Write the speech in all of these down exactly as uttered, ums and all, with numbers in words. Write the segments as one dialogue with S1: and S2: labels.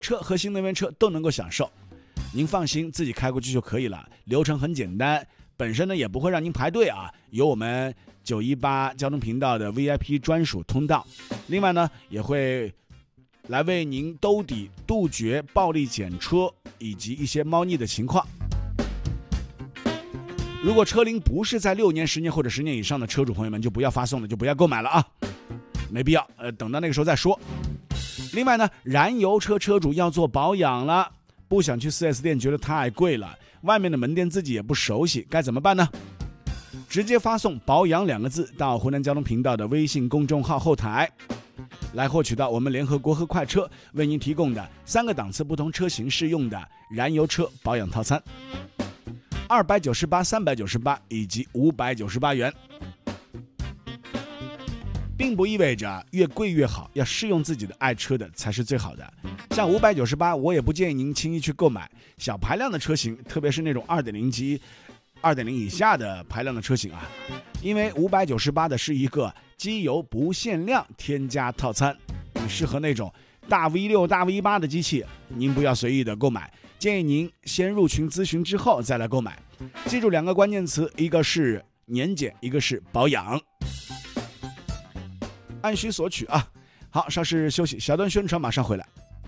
S1: 车和新能源车都能够享受。您放心，自己开过去就可以了，流程很简单，本身呢也不会让您排队啊，有我们九一八交通频道的 V I P 专属通道，另外呢也会来为您兜底杜绝暴力检车以及一些猫腻的情况。如果车龄不是在六年、十年或者十年以上的车主朋友们，就不要发送了，就不要购买了啊，没必要，呃，等到那个时候再说。另外呢，燃油车车主要做保养了，不想去 四 S 店，觉得太贵了，外面的门店自己也不熟悉，该怎么办呢？直接发送保养两个字到湖南交通频道的微信公众号后台，来获取到我们联合国和快车为您提供的三个档次不同车型适用的燃油车保养套餐，二百九十八、三百九十八以及五百九十八元，并不意味着越贵越好，要试用自己的爱车的才是最好的。像五百九十八，我也不建议您轻易去购买小排量的车型，特别是那种 二点零 级、二点零 以下的排量的车型啊，因为五百九十八的是一个机油不限量添加套餐，适合那种大 V 六、大 V 八的机器，您不要随意的购买，建议您先入群咨询之后再来购买。记住两个关键词，一个是年检，一个是保养，按需索取啊。好，稍事休息，小段宣传马上回来。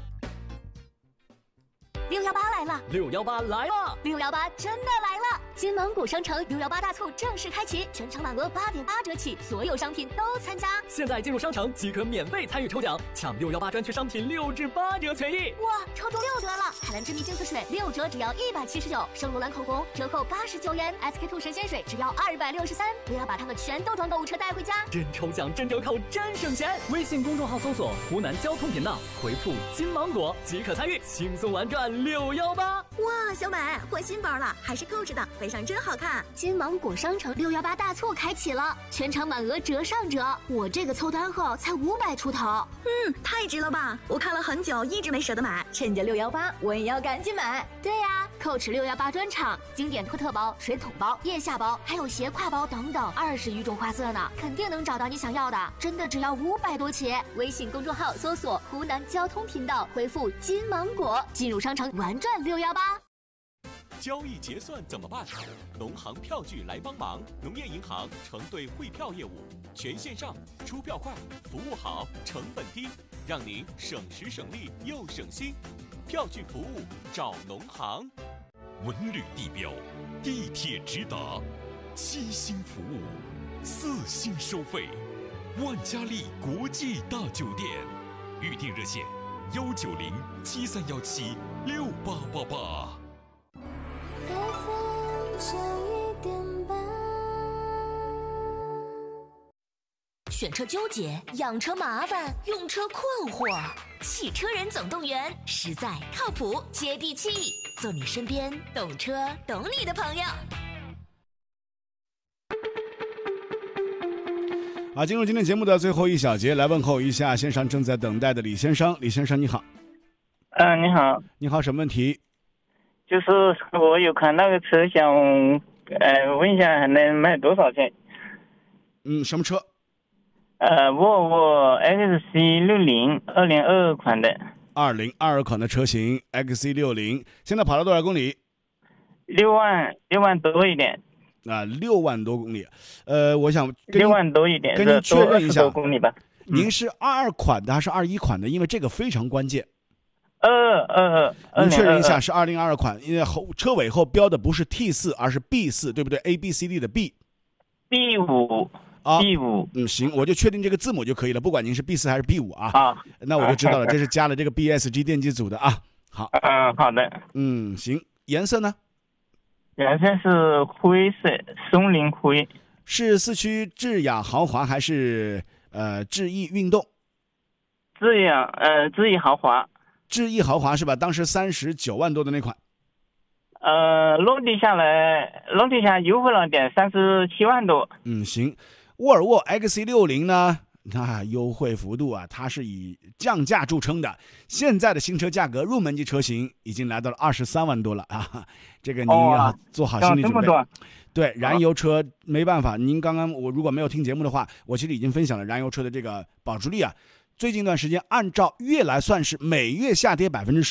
S2: 六幺八来了，
S3: 六幺八来了，
S2: 六幺八真的来了！金芒谷商城六幺八大促正式开启，全场满额八点八折起，所有商品都参加。
S3: 现在进入商城即可免费参与抽奖，抢六幺八专区商品六至八折权益。
S2: 哇，抽中六折了！海蓝之谜净色水六折只要一百七十九，圣罗兰口红折扣八十九元 ，S K two 神仙水只要二百六十三。不要把它们全都装购物车带回家，
S3: 真抽奖真折扣真省钱！微信公众号搜索湖南交通频道，回复金芒果即可参与，轻松玩转六幺八。
S4: 哇，小美换新包了，还是扣着的，背上真好看。
S2: 金芒果商城六幺八大促开启了，全场满额折上折，我这个凑单后才五百出头。
S4: 嗯，太值了吧！我看了很久，一直没舍得买，趁着六幺八，我也要赶紧买。
S2: 对呀、啊，扣持六幺八专场，经典托特包、水桶包、腋下包，还有斜挎包等等，二十余种花色呢，肯定能找到你想要的。真的只要五百多起。微信公众号搜索湖南交通频道，回复金芒果，进入商城玩转六幺八。
S5: 交易结算怎么办？农行票据来帮忙。农业银行承兑汇票业务，全线上，出票快，服务好，成本低，让您省时省力又省心。票据服务找农行。
S6: 文旅地标，地铁直达，七星服务，四星收费，万家丽国际大酒店，预订热线：幺九零七三幺七六八八八。
S2: 选车纠结，养车麻烦，用车困惑。汽车人总动员，实在靠谱，接地气，做你身边懂车懂你的朋友。
S1: 好，进入今天节目的最后一小节，来问候一下线上正在等待的李先生。李先生你好。
S7: 嗯、呃，你好。
S1: 你好，什么问题？
S7: 就是我有看那个车，想呃问一下还能卖多少钱？
S1: 嗯，什么车？
S7: 呃，沃尔沃 X C 六零 二零二二款的。
S1: 二零二二款的车型 X C 六零，现在跑了多少公里？
S7: 六万六万多一点。
S1: 啊，六万多公里。呃，我想
S7: 六万多一点，
S1: 跟您确认一下，
S7: 多公里吧。
S1: 您是二二款的还是二一款的？因为这个非常关键。
S7: 二二二，
S1: 您确认一下是二零二二款，因为后车尾后标的不是 T 四，而是 B 四，对不对 ？A B C D 的 B。B
S7: 五。
S1: 啊
S7: B 五。
S1: 嗯，行，我就确定这个字母就可以了，不管您是 B 四还是 B 五啊。
S7: 啊。
S1: 那我就知道了，这是加了这个 B S G 电机组的啊。好。
S7: 嗯，好的。
S1: 嗯，行，颜色呢？
S7: 颜色是灰色，松林灰。
S1: 是四驱智雅豪华还是呃智逸运动？
S7: 智雅呃智逸豪华。
S1: 智逸豪华是吧？当时三十九万多的那款。
S7: 呃，落地下来，落地下优惠了点，三十七万多。
S1: 嗯，行。沃尔沃 X C 六零呢？那优惠幅度啊，它是以降价著称的。现在的新车价格，入门级车型已经来到了二十三万多了啊！这个您要做好心理准备。
S7: 哦、
S1: 对，燃油车没办法，您刚刚我如果没有听节目的话，我其实已经分享了燃油车的这个保值率啊， 最近一段时间按照月来算是每月下跌百分之十。